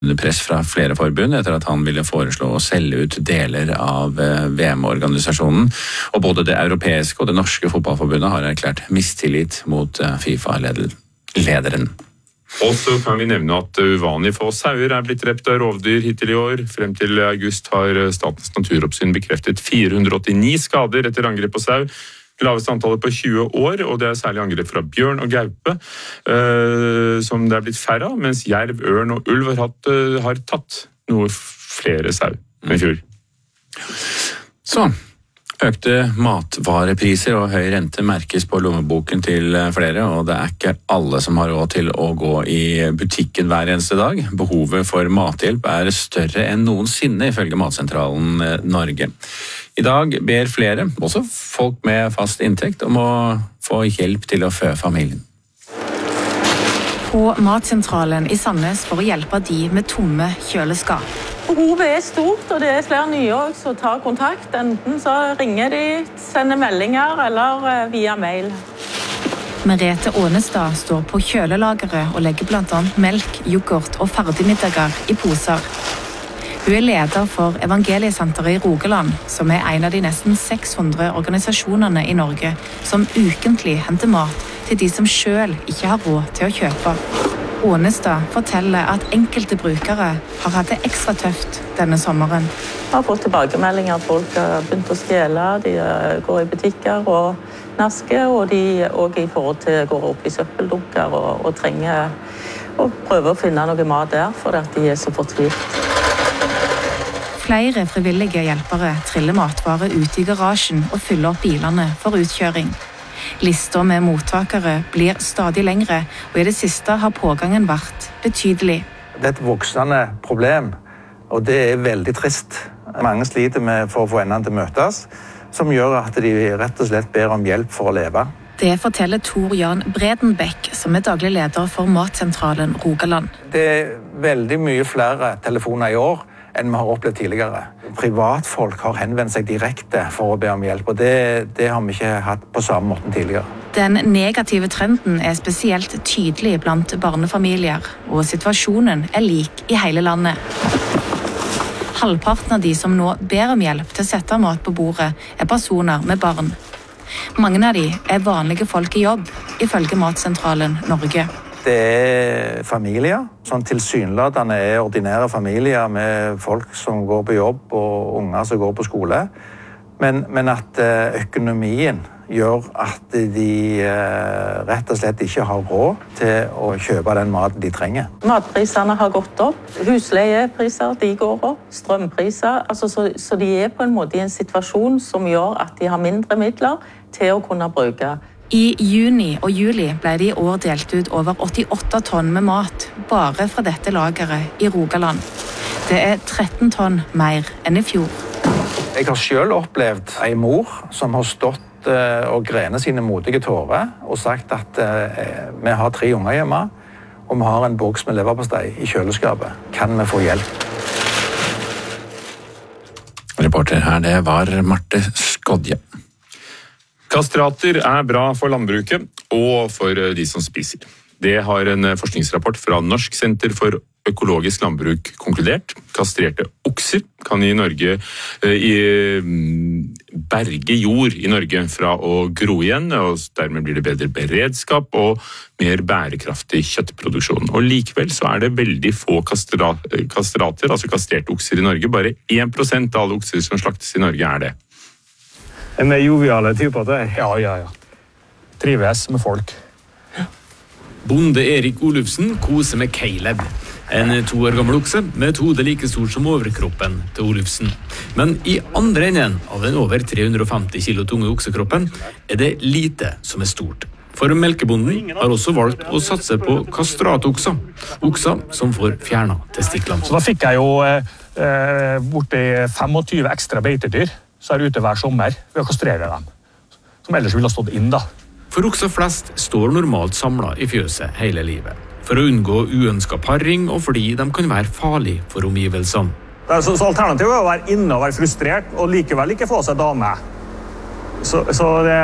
Under press fra flere forbund etter at han ville foreslå å selge ut deler av VM-organisasjonen. Og både det europeiske og det norske fotballforbundet har erklært mistillit mot FIFA-lederen. Og så kan vi nevne at uvanlig få sauer blitt drept av rovdyr hittil i år. Frem til august har Statens naturoppsyn bekreftet 489 skader etter angrep på sau. Laveste antallet på 20 år, og det særlig angrep fra bjørn og gaupe, som det blitt færre av, mens jerv, ørn og ulv har tatt noe flere sau enn i fjor. Så, økte matvarepriser og høy rente merkes på lommeboken til flere, og det ikke alle som har råd til å gå i butikken hver eneste dag. Behovet for mathjelp større enn noensinne, ifølge Matsentralen Norge. I dag ber flere, også folk med fast inntekt, om å få hjelp til å fø familien. På Matsentralen i Sandnes for å hjelpe de med tomme kjøleskap. Behovet stort, og det flere nye også som tar kontakt. Enten så ringer de, sender meldinger eller via mail. Merete Ånestad står på kjølelageret og legger blant annet melk, yoghurt og ferdigmiddager i poser. Hun leder for Evangeliesenteret i Rogaland, som en av de nesten 600 organisasjonene i Norge som ukentlig henter mat til de som selv ikke har råd til å kjøpe. Ånestad forteller at enkelte brukere har hatt det ekstra tøft denne sommeren. Jeg har fått tilbakemeldinger at folk har begynt å stjele, de går i butikker og nasker, og de også i forhold til går opp i søppeldunker og trenger å prøve å finne noe mat der, for at de så fortvilt. Flere frivillige hjelpere triller matvarer ut i garasjen og fyller opp bilene for utkjøring. Lister med mottakere blir stadig lengre, og i det siste har pågangen vært betydelig. Det et voksende problem, og det veldig trist. Mange sliter med for å få endene til å møtes, som gjør at de rett og slett ber om hjelp for å leve. Det forteller Tor Jan Bredenbekk, som daglig leder for Matsentralen Rogaland. Det veldig mye flere telefoner i år enn vi har opplevd tidligere. Privatfolk har henvendt seg direkte for å be om hjelp, og det har vi ikke hatt på samme måten tidligere. Den negative trenden spesielt tydelig blant barnefamilier, og situasjonen lik i hele landet. Halvparten av de som nå ber om hjelp til å sette mat på bordet, personer med barn. Mange av de vanlige folk i jobb, ifølge Matsentralen Norge. Det familier, som tilsynelatende ordinære familier med folk som går på jobb og unger som går på skole, men at økonomien gjør at de rett og slett ikke har råd til å kjøpe den maten de trenger. Matprisene har gått opp, husleiepriser de går opp, strømpriser, så de på en måte i en situasjon som gjør at de har mindre midler til å kunne bruke. I juni og juli ble det i år delt ut over 88 tonn med mat, bare fra dette lageret i Rogaland. Det 13 tonn mer enn i fjor. Jeg har selv opplevd en mor som har stått og grenet sine modige tårer og sagt at vi har 3 unger hjemme, og vi har en boks med leverpostei i kjøleskapet. Kan vi få hjelp? Reporter her, det var Marte Skodje. Kastrater bra for landbruket og for de som spiser. Det har en forskningsrapport fra Norsk senter for økologisk landbruk konkludert. Kastrerte okser kan i Norge berge jord i Norge fra å gro igjen, og dermed blir det bedre beredskap og mer bærekraftig kjøttproduksjon. Og likevel så det veldig få kastrater, altså kastrerte okser i Norge. Bare 1% av alle okser som slaktes i Norge det. En mer joviale typer der. Ja. Trives med folk. Bonde Erik Olufsen koser med Caleb. En 2 år gammel okse med et hode like stort som overkroppen til Olufsen. Men i andre enden av den over 350 kilo tunge oksekroppen det lite som stort. For melkebonden har også valgt å satse på kastratokser. Okser som får fjernet testiklene. Så da fikk jeg jo borti 25 ekstra beitedyr. Så ute hver sommer ved å kastrere dem, som ellers ville ha stått inn da. For okser flest står normalt samlet i fjøset hele livet, for å unngå uønsket paring og fordi de kan være farlige for omgivelsene. Så alternativet å være inne og være frustrert, og likevel ikke få seg dame. Så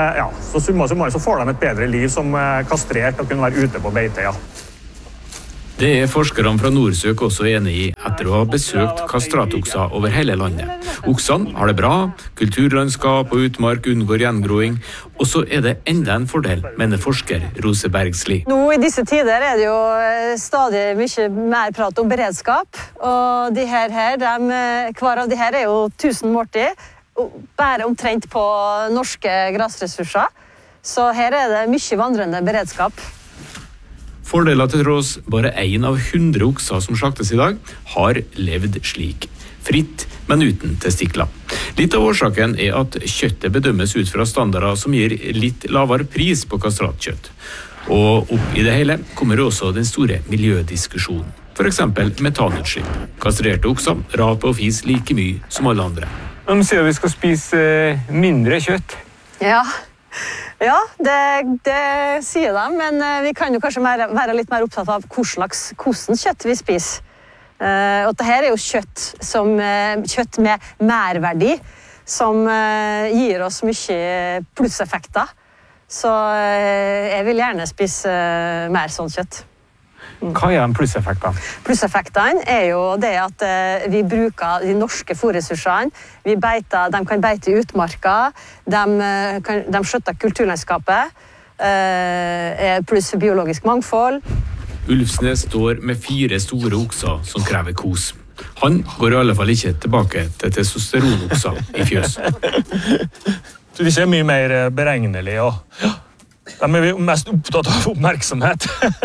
summa summarum så får de et bedre liv som kastrert og kunne være ute på beite, ja. Det forskerne fra Norsøk også enig i, etter å ha besøkt kastratokser over hele landet. Oksene har det bra, kulturlandskap og utmark unngår gjengroing, og så det enda en fordel, mener forsker Rose Bergsli. Nå i disse tider det jo stadig mye mer prat om beredskap, og hver av de her jo 1000 måltid, bare omtrent på norske grasressurser, så her det mye vandrende beredskap. Fordeler til tross, bare 1 av 100 okser som slaktes i dag, har levd slik. Fritt, men uten testikler. Litt av årsaken at kjøttet bedømmes ut fra standarder som gir litt lavere pris på kastratkjøtt. Og opp i det hele kommer også den store miljødiskusjonen. For eksempel metanutslipp. Kastrerte okser raper og fis like mye som alle andre. De sier vi skal spise mindre kjøtt. Ja, det sier de, men vi kan jo kanskje være litt mer opptatt av hvordan kjøtt vi spiser. Og dette er jo kjøtt med merverdi, som gir oss mye plusseffekter. Så jeg vil gjerne spise mer sånn kjøtt. Hva de plusseffektene? Plusseffektene jo det at vi bruker de norske fôrressursene, de kan beite i utmarka, de skjøtter kulturlandskapet, pluss biologisk mangfold. Ulfsnes står med 4 store okser som krever kos. Han går i alle fall ikke tilbake til testosteronokser i fjøs. Så de er mye mer beregnelige, og de mest opptatt av oppmerksomhet.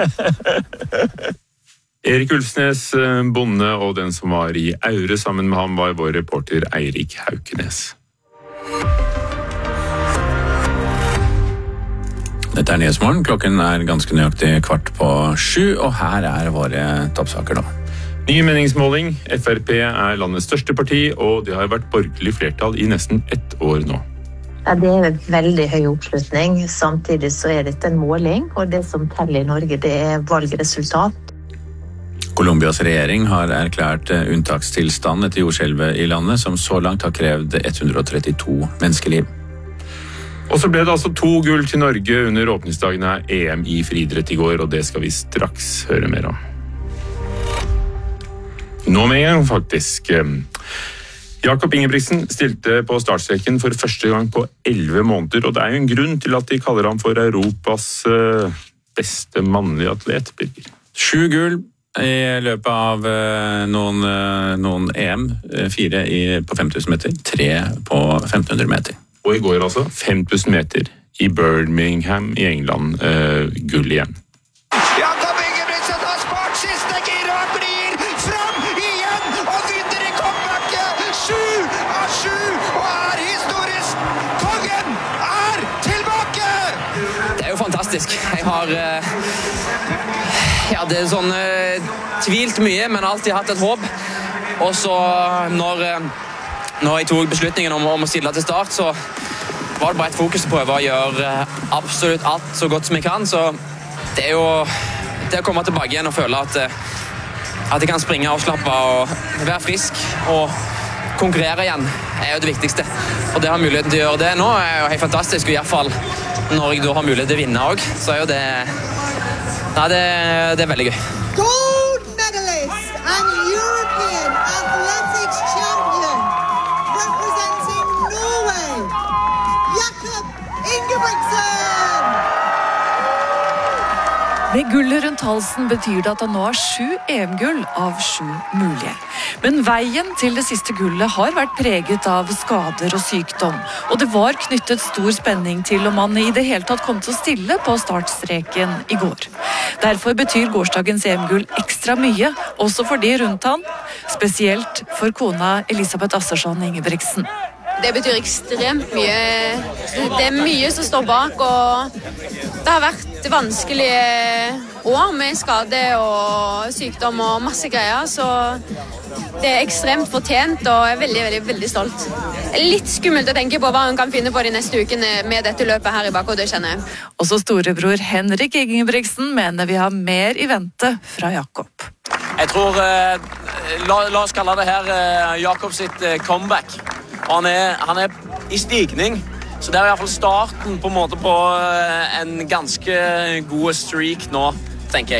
Erik Ulfsnes, bonde, og den som var i Aure sammen med ham var vår reporter Eirik Haukenes. Dette Nyhetsmorgen, klokken ganske nøyaktig 7:15, og her våre toppsaker da. Ny meningsmåling, FrP landets største parti, og det har vært borgerlig flertall i nesten 1 år nå. Ja, det en veldig høy oppslutning. Samtidig så dette en måling, og det som teller i Norge, det valgresultat. Colombias regjering har erklært unntakstilstand etter jordskjelvet i landet, som så langt har krevd 132 menneskeliv. Og så ble det altså 2 gull til Norge under åpningsdagen av EM i friidrett i går, og det skal vi straks høre mer om. Nå med en gang, faktisk. Jakob Ingebrigtsen stilte på startstreken for første gang på 11 måneder, og det jo en grunn til at de kaller ham for Europas beste mannlige atlet, Birger. 7 gull i løpet av noen EM, 4 på 5000 meter, 3 på 1500 meter. Og i går altså, 5000 meter i Birmingham i England, gull igjen. Jakob Ingebrigtsen har spart siste gir og blir frem igjen og vinner i comebacket. 7 av 7 og historisk. Kongen tilbake! Det jo fantastisk. Jeg har det sånn tvilt mye, men alltid hatt et håp. Og så når jeg tok beslutningen om å stille til start, så var det bare et fokus på å gjøre absolutt alt så godt som jeg kan. Så det jo det å komme tilbake igjen og føle at jeg kan springe avslappet og være frisk og konkurrere igjen jo det viktigste. Og det å ha muligheten til å gjøre det nå jo helt fantastisk, og i hvert fall når jeg da har mulighet til å vinne også, så jo det det veldig gøy. Gold medalist and European athletics champion representing Norway, Jakob Ingebrigtsen! Med gullet rundt halsen betyr det at han nå har 7 EM-gull av 7 mulige. Men veien til det siste gullet har vært preget av skader og sykdom, og det var knyttet stor spenning til om han i det hele tatt kom til å stille på startstreken i går. Derfor betyr gårsdagens EM-gull ekstra mye, også for de rundt han, spesielt for kona Elisabeth Assersson Ingebrigtsen. Det betyr ekstremt mye. Det mye som står bak, og det har vært vanskelige år med skade og sykdom og masse greier, så det ekstremt fortjent, og jeg veldig, veldig, veldig stolt. Litt skummelt å tenke på hva han kan finne på de neste ukene med dette løpet her i bakhodet, kjenner jeg. Også storebror Henrik Ingebrigtsen mener vi har mer i vente fra Jakob. Jeg tror, la oss kalle det her Jakob sitt comeback. Han i stigning, så det i hvert fall starten på en måte på en ganske god streak nå, tenker jeg.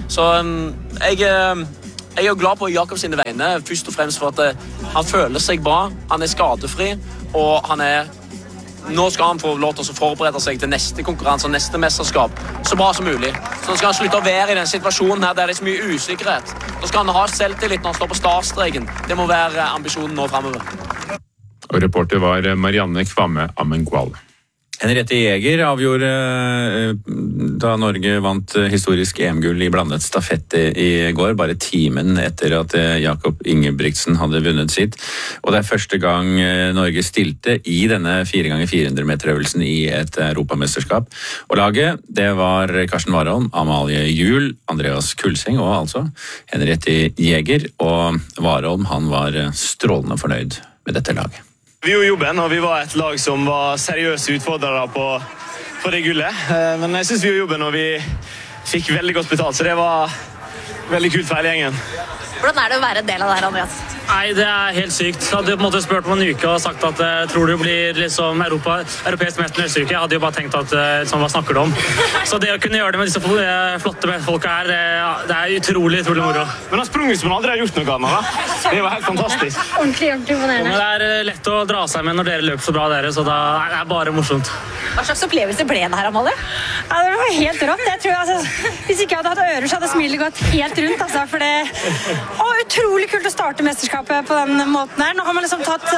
Så jeg er jo glad på Jakob sine vegne, først og fremst for at han føler seg bra, han er skadefri, og nå skal han få lov til å forberede seg til neste konkurranse og neste mesterskap så bra som mulig. Så skal han slutte å være i den situasjonen her der det er så mye usikkerhet. Da skal han ha selvtillit når han står på startstreken. Det må være ambisjonen nå fremover. Og reporter var Marianne Kvamme Amengwal. Henriette Jæger avgjorde da Norge vant historisk EM-gull i blandet stafett i går, bare timen etter at Jakob Ingebrigtsen hadde vunnet sitt. Og det er første gang Norge stilte i denne 4x400 meterøvelsen i et europamesterskap. Og laget, det var Karsten Warholm, Amalie Juel, Andreas Kulseng og altså Henriette Jæger. Og Warholm, han var strålende fornøyd med dette laget. Vi gjorde jobben, og vi var et lag som var seriøse utfordrere på det gullet. Men jeg synes vi gjorde jobben, og vi fikk veldig godt betalt, så det var veldig kult for hele gjengen. Hvordan er det å være en del av det her, Andreas? Nei, det er helt sykt. Jeg hadde på en måte spurt om en uke og sagt at jeg tror du blir liksom europeisk mester neste uke. Jeg hadde jo bare tenkt at sånn, hva snakker du om? Så det å kunne gjøre det med disse flotte folka her, det er utrolig moro. Men han sprunget som han aldri har gjort noe annet, da. Det var helt fantastisk. Ordentlig imponerende. Men det er lett å dra seg med når dere løper så bra dere, så da er det bare morsomt. Hva slags opplevelse ble det her, Amalie? Ja, det var helt rått. Jeg tror, hvis ikke jeg hadde hatt ører, så hadde smilet gått helt rundt. Altså, for det var utrolig kult å starte mesterskapet på den måten her. Nå har man liksom tatt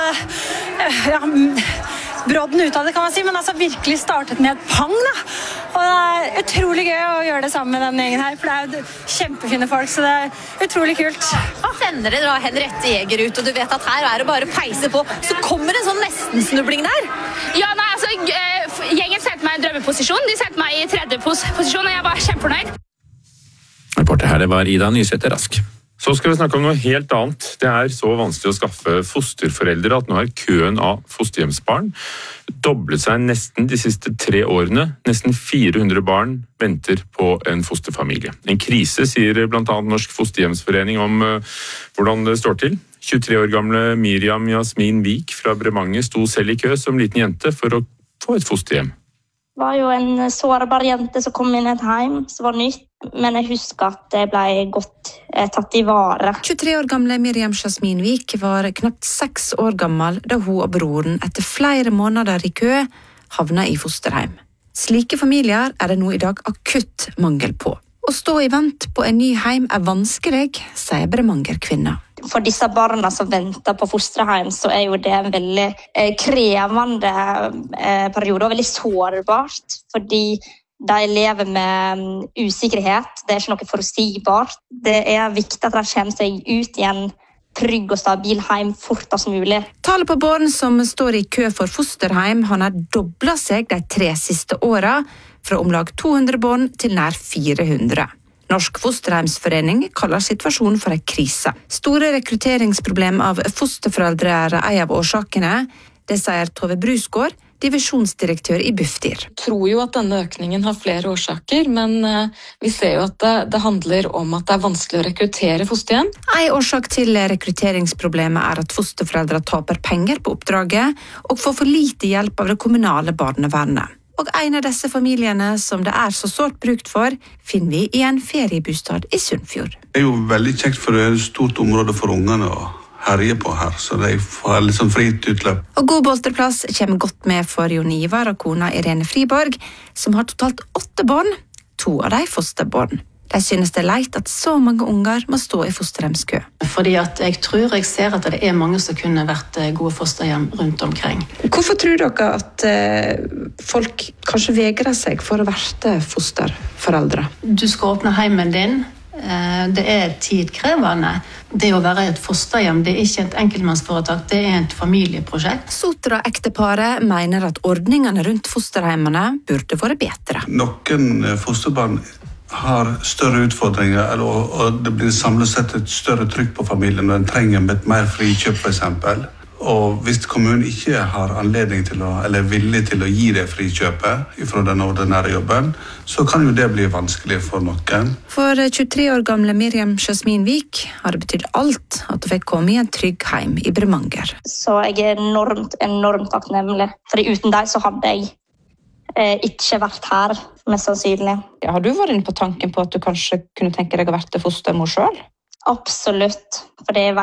brodden ut av det, kan man si, men altså virkelig startet med et pang, da. Og det er utrolig gøy å gjøre det sammen med den gjengen her, for det er jo kjempefine folk, så det er utrolig kult. Sender dere da Henriette Jæger ut, og du vet at her er det bare peise på, så kommer en sånn nesten-snubling der. Ja, nei, altså, gjengen sendte meg i drømmeposisjon, de sendte meg i tredje posisjon, og jeg var kjempefornøyd. Reporter her, det var Ida Nysæter Rask. Så skal vi snakke om noe helt annet. Det er så vanskelig å skaffe fosterforeldre at nå har køen av fosterhjemsbarn doblet seg nesten de siste 3 årene. Nesten 400 barn venter på en fosterfamilie. En krise, sier blant annet Norsk Fosterhjemsforening om hvordan det står til. 23 år gamle Miriam Jasmin Vik fra Bremanger sto selv i kø som liten jente for å få et fosterhjem. Det var jo en sårbar jente som kom inn i et heim som var nytt, men jeg husker at det ble godt tatt i vare. 23 år gamle Miriam Jasmin Vik var knapt 6 år gammel da hun og broren etter flere måneder i kø havna i fosterheim. Slike familier er det nå i dag akutt mangel på. Å stå i vent på en ny heim er vanskelig, sier Bremanger-kvinner. For disse barna som venter på fosterheim, så er jo det en veldig krevende periode, og veldig sårbart, fordi de lever med usikkerhet. Det er ikke noe forutsigbart. Det er viktig at de kommer seg ut i en trygg og stabil heim fortest mulig. Tallet på barn som står i kø for fosterheim har doblet seg de 3 siste årene, fra om lag 200 barn til nær 400. Norsk Fosterheimsforening kaller situasjonen for en krise. Store rekrutteringsproblem av fosterforeldre er en av årsakene. Det sier Tove Brusgaard, divisjonsdirektør i Bufdir. Jeg tror jo at denne økningen har flere årsaker, men vi ser jo at det handler om at det er vanskelig å rekruttere fosterhjem. En årsak til rekrutteringsproblemet er at fosterforeldre taper penger på oppdraget og får for lite hjelp av det kommunale barnevernet. Og en av disse familiene som det er så sårt brukt for, finner vi i en feriebostad i Sunnfjord. Det er jo veldig kjekt, for det er et stort område for ungene å herje på her, så de får litt sånn fritt utløp. Og god boltreplass kommer godt med for Jon Ivar og kona Irene Friborg, som har totalt 8 barn, 2 av de fosterbarn. De synes det er leit at så mange unger må stå i fosterhjemskø. Fordi at jeg ser at det er mange som kunne vært gode fosterhjem rundt omkring. Hvorfor tror dere at folk kanskje vegrer seg for å være fosterforeldre? Du skal åpne heimen din. Det er tidkrevende. Det å være et fosterhjem, det er ikke et enkeltmannsforetak, det er et familieprosjekt. Sotra-ekteparet mener at ordningene rundt fosterheimene burde være bedre. Noen fosterbarn har større utfordringer, og det blir samlet sett et større trykk på familien når den trenger et mer frikjøp for eksempel. Og hvis kommunen ikke har anledning til eller villig til å gi det frikjøpet fra den ordinære jobben, så kan jo det bli vanskelig for noen. For 23 år gamle Miriam Jasmin Vik har det betydd alt at hun fikk komme i en trygg heim i Bremanger. Så jeg er enormt takknemlig, for uten deg så hadde jeg ikke vært her, mest sannsynlig. Ja, har du vært inne på tanken på at du kanskje kunne tenke deg å være fostermor selv? Absolutt, for det